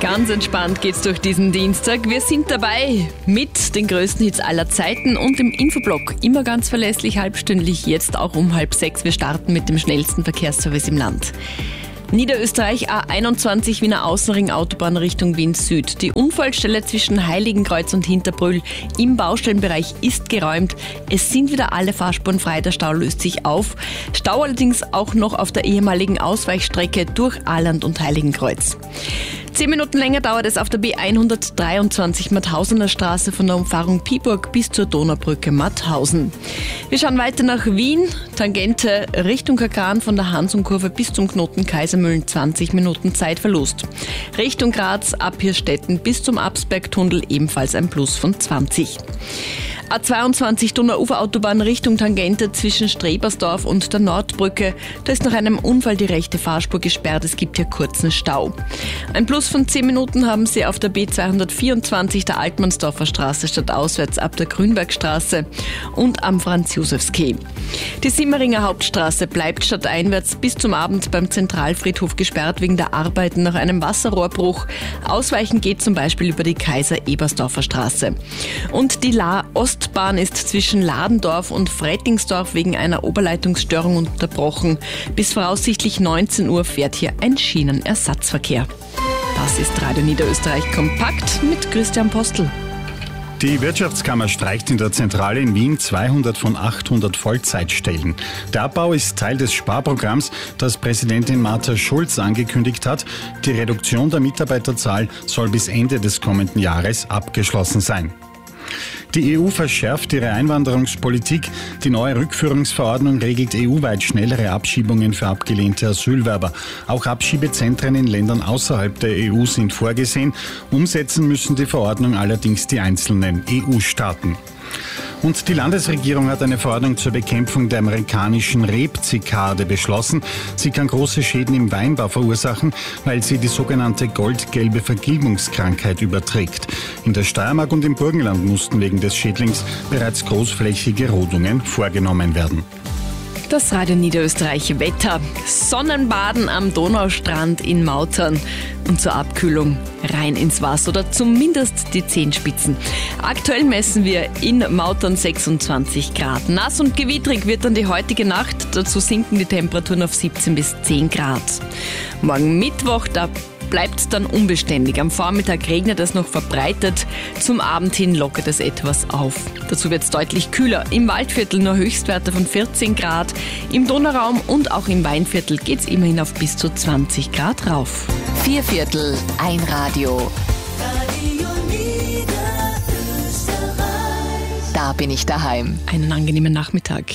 Ganz entspannt geht's durch diesen Dienstag. Wir sind dabei mit den größten Hits aller Zeiten und im Infoblock. Immer ganz verlässlich, halbstündlich, jetzt auch um 5:30. Wir starten mit dem schnellsten Verkehrsservice im Land. Niederösterreich A21 Wiener Außenring Autobahn Richtung Wien Süd. Die Unfallstelle zwischen Heiligenkreuz und Hinterbrühl im Baustellenbereich ist geräumt. Es sind wieder alle Fahrspuren frei, der Stau löst sich auf. Stau allerdings auch noch auf der ehemaligen Ausweichstrecke durch Ahland und Heiligenkreuz. 10 Minuten länger dauert es auf der B123 Matthausener Straße von der Umfahrung Piburg bis zur Donaubrücke Matthausen. Wir schauen weiter nach Wien. Tangente Richtung Kakran von der Hansumkurve bis zum Knoten Kaisermühlen 20 Minuten Zeitverlust. Richtung Graz ab Hirstetten bis zum Absbergtunnel ebenfalls ein Plus von 20. A22 Donauuferautobahn Richtung Tangente zwischen Strebersdorf und der Nordbrücke. Da ist nach einem Unfall die rechte Fahrspur gesperrt. Es gibt hier kurzen Stau. Ein Plus von 10 Minuten haben Sie auf der B224 der Altmannsdorfer Straße stadtauswärts ab der Grünbergstraße und am Franz-Josefs-Quai. Die Simmeringer Hauptstraße bleibt stadteinwärts bis zum Abend beim Zentralfriedhof gesperrt wegen der Arbeiten nach einem Wasserrohrbruch. Ausweichen geht zum Beispiel über die Kaiser-Ebersdorfer Straße. Und die Ostbahn ist zwischen Ladendorf und Frettingsdorf wegen einer Oberleitungsstörung unterbrochen. Bis voraussichtlich 19 Uhr fährt hier ein Schienenersatzverkehr. Das ist Radio Niederösterreich kompakt mit Christian Postel. Die Wirtschaftskammer streicht in der Zentrale in Wien 200 von 800 Vollzeitstellen. Der Abbau ist Teil des Sparprogramms, das Präsidentin Martha Schulz angekündigt hat. Die Reduktion der Mitarbeiterzahl soll bis Ende des kommenden Jahres abgeschlossen sein. Die EU verschärft ihre Einwanderungspolitik. Die neue Rückführungsverordnung regelt EU-weit schnellere Abschiebungen für abgelehnte Asylwerber. Auch Abschiebezentren in Ländern außerhalb der EU sind vorgesehen. Umsetzen müssen die Verordnung allerdings die einzelnen EU-Staaten. Und die Landesregierung hat eine Verordnung zur Bekämpfung der amerikanischen Rebzikade beschlossen. Sie kann große Schäden im Weinbau verursachen, weil sie die sogenannte goldgelbe Vergilbungskrankheit überträgt. In der Steiermark und im Burgenland mussten wegen des Schädlings bereits großflächige Rodungen vorgenommen werden. Das Radio Niederösterreich Wetter. Sonnenbaden am Donaustrand in Mautern und zur Abkühlung rein ins Wasser oder zumindest die Zehenspitzen. Aktuell messen wir in Mautern 26 Grad. Nass und gewittrig wird dann die heutige Nacht. Dazu sinken die Temperaturen auf 17 bis 10 Grad. Morgen Mittwoch, da bleibt dann unbeständig. Am Vormittag regnet es noch verbreitet. Zum Abend hin lockert es etwas auf. Dazu wird es deutlich kühler. Im Waldviertel nur Höchstwerte von 14 Grad. Im Donauraum und auch im Weinviertel geht es immerhin auf bis zu 20 Grad rauf. 4/4, ein Radio. Da bin ich daheim. Einen angenehmen Nachmittag.